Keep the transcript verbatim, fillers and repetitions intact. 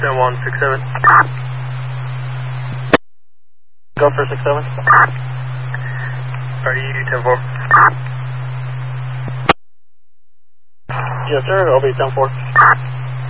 ten one, six seven. Go for six seven. Are you ten four? Yes, sir. I'll be ten four.